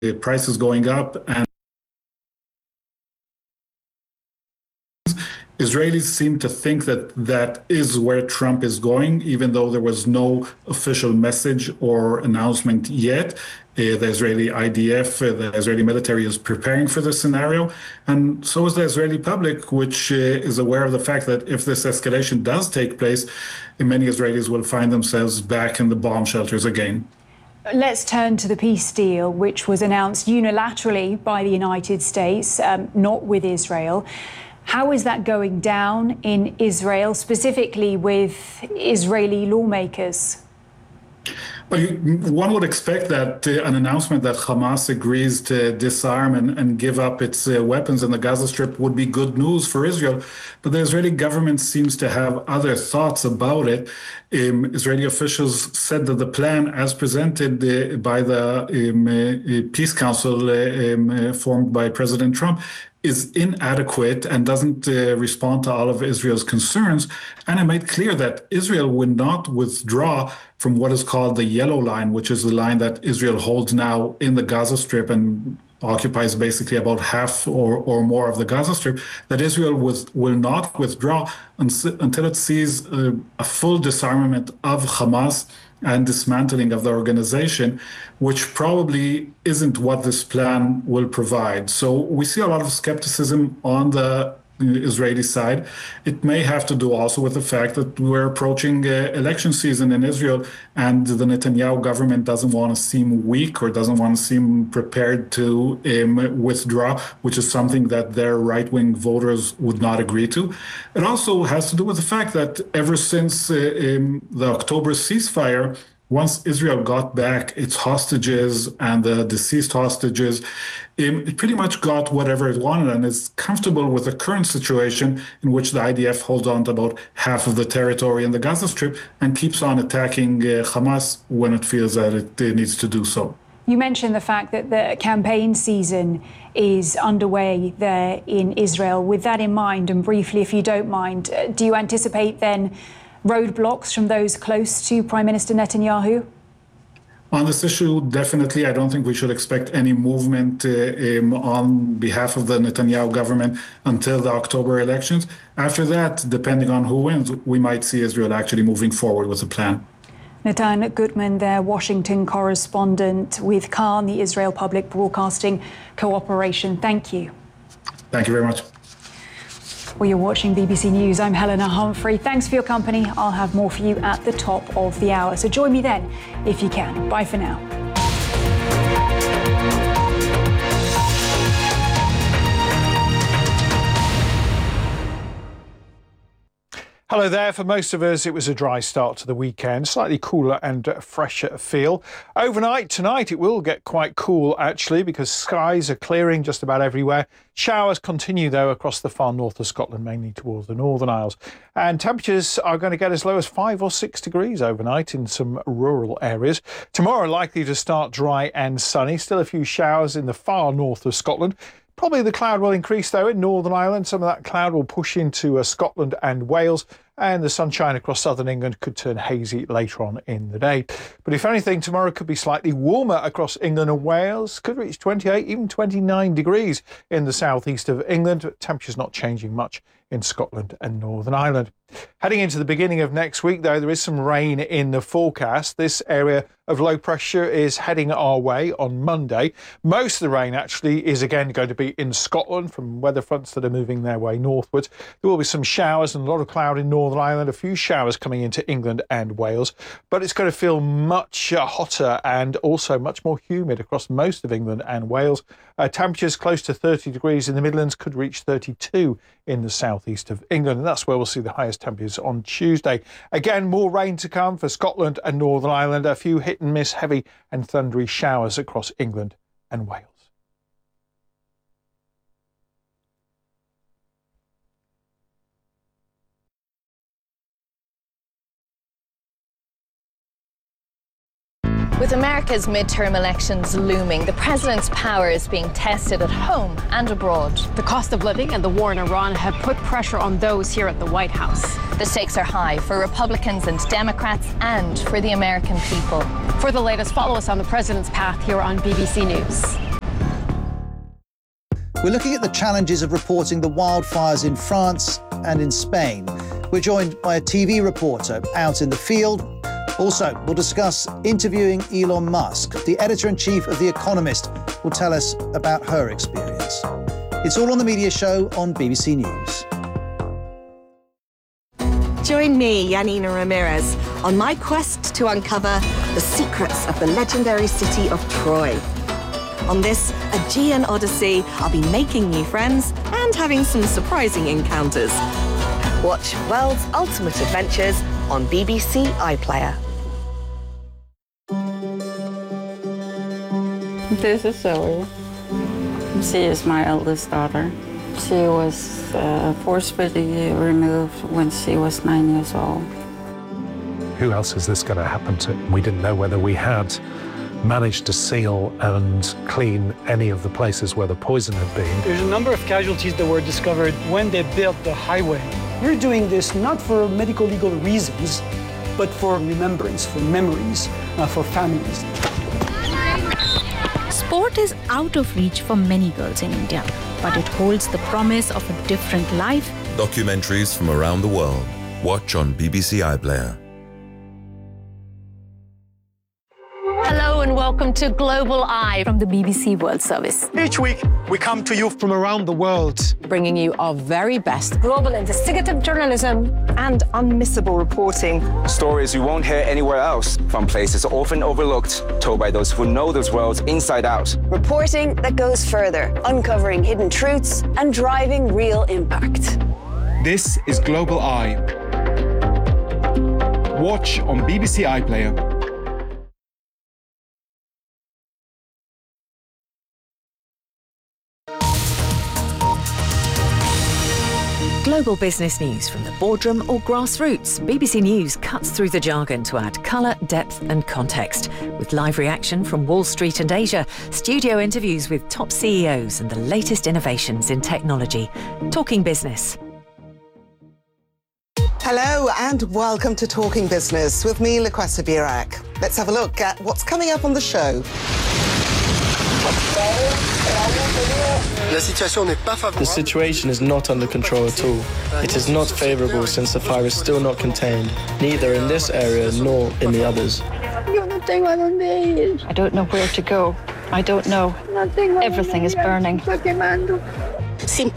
prices going up, and Israelis seem to think that that is where Trump is going, even though there was no official message or announcement yet. The Israeli IDF, the Israeli military, is preparing for this scenario, and so is the Israeli public, which is aware of the fact that if this escalation does take place, many Israelis will find themselves back in the bomb shelters again. Let's turn to the peace deal, which was announced unilaterally by the United States, not with Israel. How is that going down in Israel, specifically with Israeli lawmakers? Well, one would expect that an announcement that Hamas agrees to disarm and give up its weapons in the Gaza Strip would be good news for Israel. But the Israeli government seems to have other thoughts about it. Israeli officials said that the plan, as presented by the Peace Council formed by President Trump, is inadequate and doesn't respond to all of Israel's concerns. And it made clear that Israel would not withdraw from what is called the Yellow Line, which is the line that Israel holds now in the Gaza Strip and occupies basically about half or more of the Gaza Strip, that Israel will not withdraw until it sees a full disarmament of Hamas and dismantling of the organization, which probably isn't what this plan will provide. So we see a lot of skepticism on the Israeli side. It may have to do also with the fact that we're approaching election season in Israel, and the Netanyahu government doesn't want to seem weak or doesn't want to seem prepared to withdraw, which is something that their right-wing voters would not agree to. It also has to do with the fact that ever since the October ceasefire, once Israel got back its hostages and the deceased hostages, it pretty much got whatever it wanted and is comfortable with the current situation in which the IDF holds on to about half of the territory in the Gaza Strip and keeps on attacking Hamas when it feels that it needs to do so. You mentioned the fact that the campaign season is underway there in Israel. With that in mind, and briefly, if you don't mind, do you anticipate then roadblocks from those close to Prime Minister Netanyahu? On this issue, definitely, I don't think we should expect any movement on behalf of the Netanyahu government until the October elections. After that, depending on who wins, we might see Israel actually moving forward with a plan. Natan Gutman, their Washington correspondent with Khan, the Israel Public Broadcasting Cooperation. Thank you. Thank you very much. Well, you're watching BBC News. I'm Helena Humphrey. Thanks for your company. I'll have more for you at the top of the hour. So join me then if you can. Bye for now. Hello there. For most of us, it was a dry start to the weekend, slightly cooler and fresher feel. Overnight tonight, it will get quite cool, actually, because skies are clearing just about everywhere. Showers continue, though, across the far north of Scotland, mainly towards the Northern Isles. And temperatures are going to get as low as 5 or 6 degrees overnight in some rural areas. Tomorrow, likely to start dry and sunny. Still a few showers in the far north of Scotland. Probably the cloud will increase, though, in Northern Ireland. Some of that cloud will push into Scotland and Wales, and the sunshine across southern England could turn hazy later on in the day. But if anything, tomorrow could be slightly warmer across England and Wales, could reach 28, even 29 degrees in the southeast of England. Temperatures not changing much in Scotland and Northern Ireland. Heading into the beginning of next week, though, there is some rain in the forecast. This area of low pressure is heading our way on Monday. Most of the rain actually is again going to be in Scotland from weather fronts that are moving their way northwards. There will be some showers and a lot of cloud in Northern Ireland, a few showers coming into England and Wales, but it's going to feel much hotter and also much more humid across most of England and Wales. Temperatures close to 30 degrees in the Midlands, could reach 32 in the southeast of England, and that's where we'll see the highest temperatures on Tuesday. Again, more rain to come for Scotland and Northern Ireland, a few hit and miss heavy and thundery showers across England and Wales. With America's midterm elections looming, the president's power is being tested at home and abroad. The cost of living and the war in Iran have put pressure on those here at the White House. The stakes are high for Republicans and Democrats and for the American people. For the latest, follow us on the president's path here on BBC News. We're looking at the challenges of reporting the wildfires in France and in Spain. We're joined by a TV reporter out in the field. Also, we'll discuss interviewing Elon Musk. The editor-in-chief of The Economist will tell us about her experience. It's all on The Media Show on BBC News. Join me, Yanina Ramirez, on my quest to uncover the secrets of the legendary city of Troy. On this Aegean Odyssey, I'll be making new friends and having some surprising encounters. Watch World's Ultimate Adventures on BBC iPlayer. This is Zoe. She is my eldest daughter. She was forcefully removed when she was 9 years old. Who else is this going to happen to? We didn't know whether we had managed to seal and clean any of the places where the poison had been. There's a number of casualties that were discovered when they built the highway. We're doing this not for medical legal reasons, but for remembrance, for memories, for families. Sport is out of reach for many girls in India, but it holds the promise of a different life. Documentaries from around the world. Watch on BBC iPlayer. Hello and welcome to Global Eye from the BBC World Service. Each week, we come to you from around the world, bringing you our very best global investigative journalism and unmissable reporting. Stories you won't hear anywhere else, from places often overlooked, told by those who know those worlds inside out. Reporting that goes further, uncovering hidden truths and driving real impact. This is Global Eye. Watch on BBC iPlayer. Global business news from the boardroom or grassroots. BBC News cuts through the jargon to add colour, depth and context. With live reaction from Wall Street and Asia, studio interviews with top CEOs and the latest innovations in technology. Talking Business. Hello and welcome to Talking Business with me, Lakwesa Birak. Let's have a look at what's coming up on the show. The situation is not under control at all. It is not favourable since the fire is still not contained, neither in this area nor in the others. I don't know where to go. I don't know. Everything is burning.